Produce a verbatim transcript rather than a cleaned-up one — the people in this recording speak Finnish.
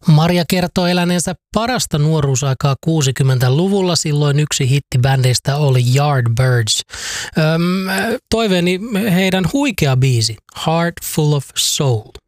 Marja kertoo eläneensä parasta nuoruusaikaa kuusikymmentäluvulla. Silloin yksi hitti bändeistä oli Yardbirds. Öm, toiveeni heidän huikea biisi, Heart Full of Soul.